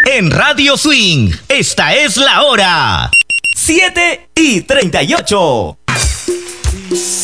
En Radio Swing, esta es la hora. 7:38.